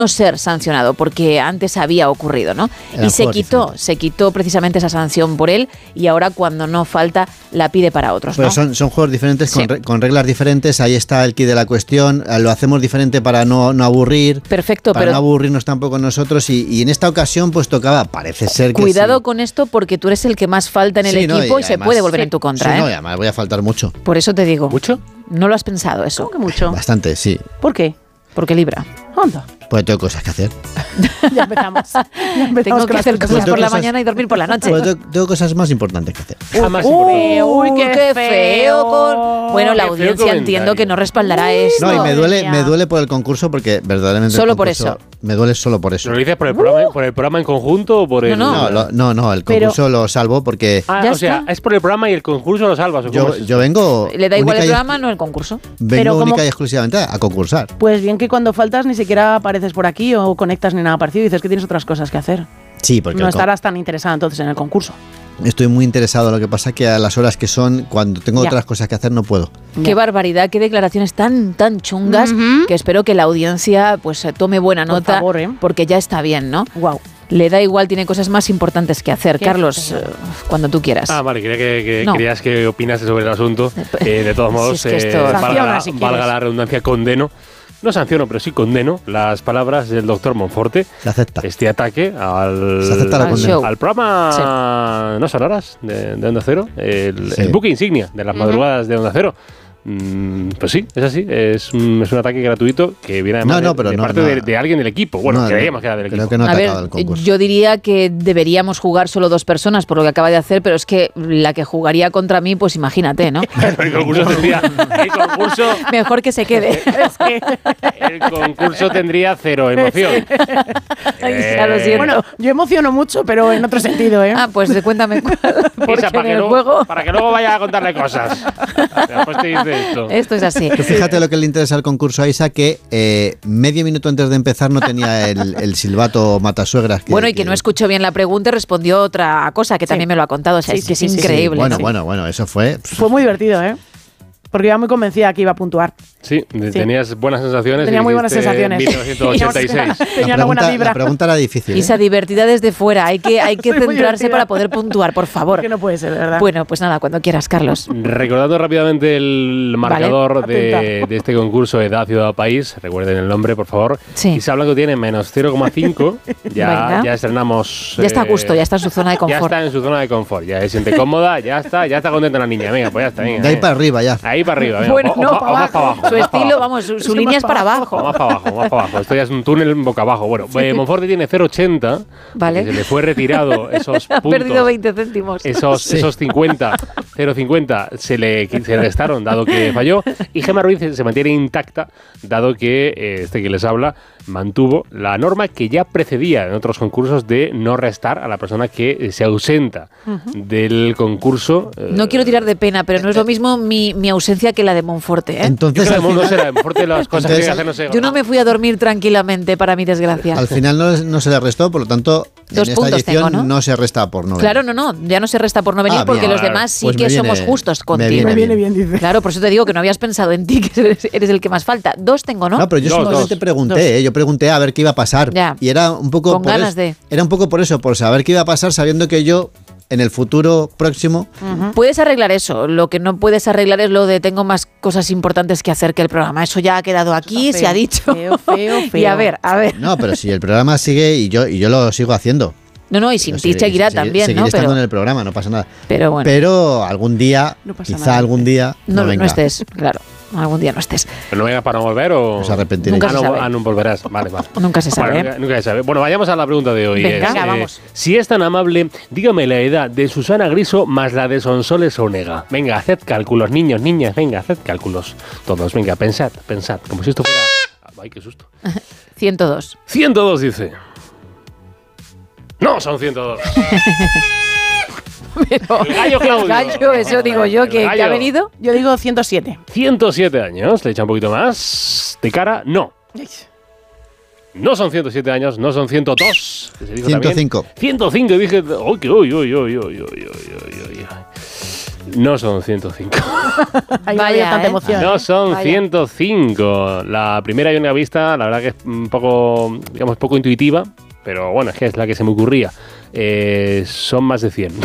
ser sancionado, porque antes había ocurrido, ¿no? Eran Y se juegos quitó precisamente esa sanción por él, y ahora cuando no falta la pide para otros, Pero ¿no? son juegos diferentes, Sí. con reglas diferentes. Ahí está el quid de la cuestión. Lo hacemos diferente para no aburrir. Perfecto, Para pero no aburrirnos tampoco nosotros. Y en esta ocasión, pues tocaba, parece ser que cuidado sí. con esto, porque tú eres el que más falta en el Sí, ¿no? equipo y se además- puede volver en tu contra, Sí, ¿eh? no, y además voy a faltar mucho. Por eso te digo. ¿Mucho? No lo has pensado eso. ¿Cómo que mucho? Bastante, sí. ¿Por qué? Porque libra. Anda. Pues tengo cosas que hacer. Ya empezamos. Tengo que hacer cosas Pues tengo por la cosas- mañana y dormir por la noche. Pues tengo cosas más importantes que hacer. Jamás Uy, qué feo. Bueno, la Qué feo audiencia comentario. entiendo que no respaldará esto. No, y me duele, mía. me duele por el concurso porque verdaderamente. Solo el por concurso eso. Me duele solo por eso. ¿Lo dices por el programa en conjunto o por el...? No, el Pero- concurso lo salvo porque Ah, Ya o sea, está. es por el programa y el concurso lo salvas. ¿o cómo es eso? yo vengo. Le da igual única el y- programa, no el concurso. Vengo Pero única como- y exclusivamente a concursar. Pues bien que cuando faltas ni siquiera apareces por aquí o conectas ni nada parecido y dices que tienes otras cosas que hacer. Sí, porque No estarás tan interesada entonces en el concurso. estoy muy interesado. Lo que pasa que a las horas que son, cuando tengo Ya. otras cosas que hacer, no puedo. Qué barbaridad, qué declaraciones tan chungas, Ujú. que espero que la audiencia pues tome buena Por nota, favor, ¿eh? porque ya está bien, ¿no? Wow. Le da igual, tiene cosas más importantes que hacer. Qué Carlos, feo. cuando tú quieras. Ah, vale, creía que No. querías que opinaste sobre el asunto. De todos modos, Si es que esto- valga, Sanciona, si valga quieres. la redundancia, condeno. No sanciono, pero sí condeno las palabras del doctor Monforte. Se acepta. Este ataque al, Se acepta la condena. show. al programa No Sonoras de Onda Cero, el Sí. buque insignia de las madrugadas de Onda Cero. Pues sí, es así. Es un ataque gratuito que viene además No, pero de no, parte no. de alguien del equipo. Bueno, No, creíamos que era del creo equipo. que no ha A ver, atacado el concurso. yo diría que deberíamos jugar solo 2 personas por lo que acaba de hacer, pero es que la que jugaría contra mí, pues imagínate, ¿no? El concurso tendría, Mejor que se quede. el concurso tendría cero emoción. Ya lo siento. Bueno, yo emociono mucho, pero en otro sentido, ¿eh? Ah, pues cuéntame cuál. Porque Isa, en el juego para que luego vaya a contarle cosas. Después te dice esto. esto es así. Tú fíjate lo que le interesa al concurso a Isa, que medio minuto antes de empezar no tenía el silbato matasuegras. Bueno, y que no escuchó bien la pregunta y respondió otra cosa que también me lo ha contado. O sea, Sí, es que sí, es sí, sí. increíble. Bueno, ¿no? bueno, eso fue. Fue muy divertido, ¿eh? Porque iba muy convencida que iba a puntuar. Sí, tenías buenas sensaciones. Tenía y muy buenas dijiste sensaciones. 1986. Tenía una buena vibra. La pregunta era difícil. Isa, divertida desde fuera. Hay que Soy muy centrarse divertida. para poder puntuar, por favor. Que no puede ser, ¿verdad? Bueno, pues nada, cuando quieras, Carlos. Recordando rápidamente el marcador de atenta. este concurso Edad, Ciudad, País, recuerden el nombre, por favor. Sí. Isa Blanco tiene menos 0,5. Venga. Ya estrenamos. Ya está a gusto, ya está en su zona de Ya confort. está en su zona de confort, ya se siente cómoda, ya está contenta la niña. Venga, pues ya está. Venga, De ahí para arriba ya. Ahí para arriba, venga. Bueno, o no, más para para abajo. Su más para estilo, abajo. vamos, su línea es para abajo. Más para abajo. Esto ya es un túnel boca abajo. Bueno, Monforte tiene 0,80. Vale. Se le fue retirado esos Ha puntos. perdido 20 céntimos. Esos 50, 0,50 se le restaron dado que falló. Y Gemma Ruiz se mantiene intacta dado que este que les habla mantuvo la norma que ya precedía en otros concursos de no restar a la persona que se ausenta del concurso. No quiero tirar de pena, pero no es lo mismo mi ausencia que la de Monforte, ¿eh? Yo Entonces, creo al que no final, será Monforte las cosas que hay que Entonces, hacer, no sé. Yo no me fui a dormir tranquilamente, para mi desgracia. al final no se le restó, por lo tanto, 2 en esta puntos edición tengo, ¿no? se resta por no venir. Claro, no, ya no se resta por no venir Ah, porque bien. los demás sí Pues que me viene- somos justos me contigo. Me viene bien, dice. Claro, por eso te digo que no habías pensado en ti, que eres el que más falta. 2 tengo, ¿no? No, pero yo Dos, simplemente dos. pregunté, yo pregunté a ver qué iba a pasar. Ya. Y era un poco Con ganas de. Era un poco por eso, por saber qué iba a pasar, sabiendo que yo en el futuro próximo Puedes arreglar eso. Lo que no puedes arreglar es lo de tengo más cosas importantes que hacer que el programa. Eso ya ha quedado aquí, Está se ha feo, dicho. feo. Y a ver. No, pero si el programa sigue y yo lo sigo haciendo. No, y sin Yo ti seguirá también, seguiré ¿no? estando Pero, en el programa, no pasa nada. pero bueno, Pero algún día, No pasa quizá nada, algún día, no venga. estés, claro. Algún día no estés. ¿Pero no venga para no volver o...? Os arrepentiréis. Nunca se sabe. No volverás. Vale. Nunca se sabe. Bueno, nunca se sabe. Bueno, vayamos a la pregunta de hoy. Venga, venga, vamos. Si es tan amable, dígame la edad de Susana Griso más la de Sonsoles Onega. Venga, haced cálculos, niños, niñas, venga, haced cálculos. Todos, venga, pensad. Como si esto fuera... Ay, qué susto. 102. 102 dice. No, son 102. Pero El gallo Claudio. el gallo, eso digo yo, El que gallo. ha venido. Yo digo 107. 107 años, le echa un poquito más. De cara, no. No son 107 años, no son 102. Que se dijo también. 105. 105, dije. No son 105. Ahí Vaya, no había tanta ¿eh? emoción. No son Vaya. 105. La primera y única vista, la verdad que es un poco, digamos, poco intuitiva, pero bueno, es que es la que se me ocurría. Son más de 100.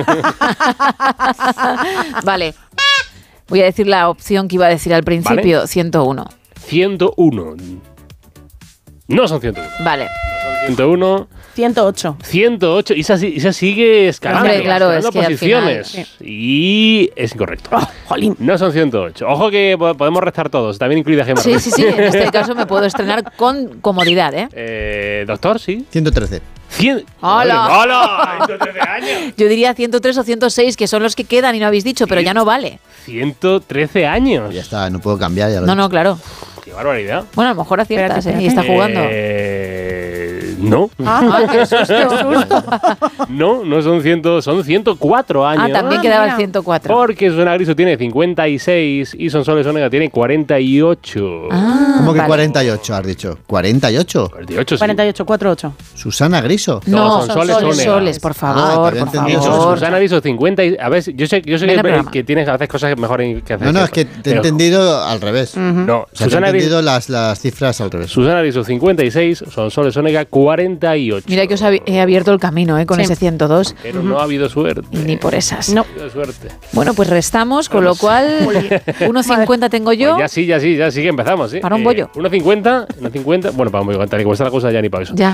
Vale. Voy a decir la opción que iba a decir al principio, Vale. 101. 101. No son 101. Vale. Son 101. 108. 108. Isa sigue escalando. Hombre, claro, escalando es que al posiciones. final, Y es incorrecto. Oh, jolín. No son 108. Ojo que podemos restar todos, también incluida Gemma. Sí, sí, sí. En este caso me puedo estrenar con comodidad, ¿eh? Doctor, sí. 113. 100. ¡Hola! ¡Hola! 113 años. Yo diría 103 o 106, que son los que quedan y no habéis dicho, pero ya no vale. 113 años. Ya está, no puedo cambiar. Ya lo No, he no, claro. Qué barbaridad. Bueno, a lo mejor aciertas, Espérate, ¿eh? Y está jugando. No. Ah, qué susto. No son 100, son 104 años. Ah, también Ah, quedaba mira. el 104. Porque Susana Griso tiene 56 y Sonsoles Onega tiene 48. Ah, ¿Cómo que vale. 48 has dicho? ¿48? 48, sí. 48, 48. Susana Griso. No, son soles, soles, Onega. soles, por Ah, favor, que había por entendido favor. Susana Griso 50 y, a ver, yo sé Ven al programa. que tienes a veces cosas mejor que hacer. No, es que te he pero- entendido al revés. No, O sea, te he Susana Griso, entendido las cifras al revés. Susana Griso 56, Sonsoles Onega 48. Mira que os he abierto el camino, con Sí. ese 102. Pero no ha habido suerte. Y ni por esas. No. No ha habido suerte. Bueno, pues restamos, con lo cual 1,50 tengo yo. Pues ya sí que empezamos, ¿sí? Para un bollo. 1,50, bueno, para un bollo, tal y como está la cosa ya ni para eso. Ya.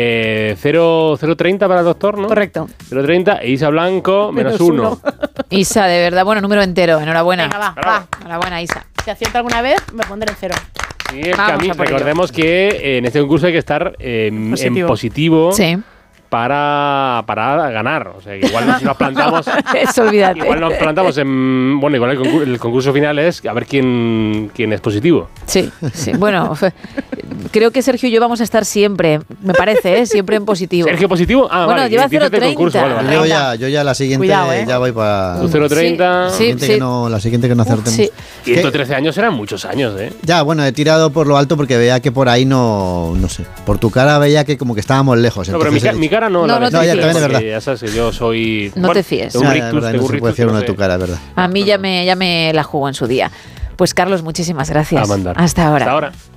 0,30 para el doctor, ¿no? Correcto. 0,30 e Isa Blanco, menos Menos 1. Isa, de verdad, bueno, número entero. Enhorabuena. Venga, va, Bravo. va. Enhorabuena, Isa. Si acierto alguna vez, me pondré en 0. Sí, el Vamos camino. a por ello. Recordemos que en este concurso hay que estar en Positivo. positivo Sí. para ganar. O sea, que igual nos plantamos. Eso, olvídate. Igual nos plantamos en. Bueno, igual el concurso final es a ver quién es positivo. Sí, sí. Bueno, creo que Sergio y yo vamos a estar siempre, me parece, siempre en positivo. ¿Sergio positivo? Ah, Bueno, vale. lleva dices del 0,30. concurso, vale, vale. Yo ya la siguiente Cuidado, ¿eh? ya voy para. Tú 0,30. Sí, sí. La siguiente que no acertemos. Sí. 113 años eran muchos años, ¿eh? Ya, bueno, he tirado por lo alto porque veía que por ahí no sé. Por tu cara veía que como que estábamos lejos. No, pero mi, entonces he mi dicho, cara no. No, la no de te Sergio, fíes. también es porque verdad. Ya sabes que yo soy. No te fíes. Tengo un ya, es rictus, verdad, tengo no un se puede rictus fiar que uno no de tu sé. cara, es verdad. A mí ya me la jugo en su día. Pues Carlos, muchísimas gracias. A mandar. Hasta ahora. Hasta ahora.